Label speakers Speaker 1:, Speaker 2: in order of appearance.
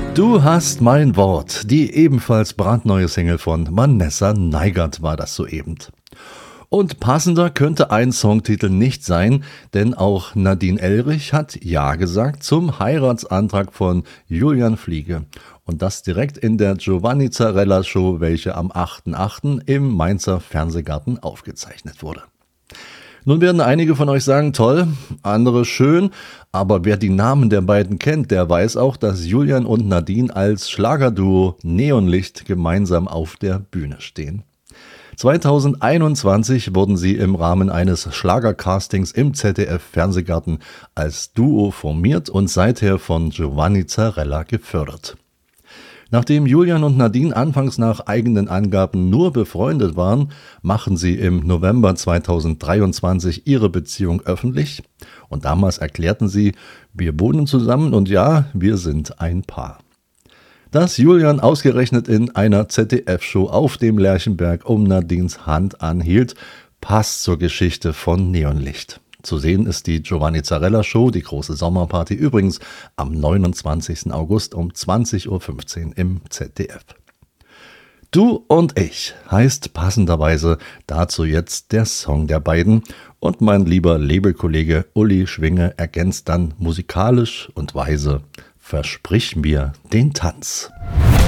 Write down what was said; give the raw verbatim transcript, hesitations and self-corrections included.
Speaker 1: Du hast mein Wort. Die ebenfalls brandneue Single von Vanessa Neigert war das soeben. Und passender könnte ein Songtitel nicht sein, denn auch Nadine Elrich hat Ja gesagt zum Heiratsantrag von Julian Fliege. Und das direkt in der Giovanni Zarella Show, welche am achten achten im Mainzer Fernsehgarten aufgezeichnet wurde. Nun werden einige von euch sagen, toll, andere schön, aber wer die Namen der beiden kennt, der weiß auch, dass Julian und Nadine als Schlagerduo Neonlicht gemeinsam auf der Bühne stehen. zweitausendeinundzwanzig wurden sie im Rahmen eines Schlagercastings im Z D F-Fernsehgarten als Duo formiert und seither von Giovanni Zarella gefördert. Nachdem Julian und Nadine anfangs nach eigenen Angaben nur befreundet waren, machen sie im November zweitausenddreiundzwanzig ihre Beziehung öffentlich. Und damals erklärten sie, wir wohnen zusammen und ja, wir sind ein Paar. Dass Julian ausgerechnet in einer Z D F-Show auf dem Lerchenberg um Nadines Hand anhielt, passt zur Geschichte von Neonlicht. Zu sehen ist die Giovanni Zarella Show, die große Sommerparty, übrigens am neunundzwanzigsten August um zwanzig Uhr fünfzehn im Z D F. Du und ich heißt passenderweise dazu jetzt der Song der beiden und mein lieber Labelkollege Uli Schwinge ergänzt dann musikalisch und weise Versprich mir den Tanz.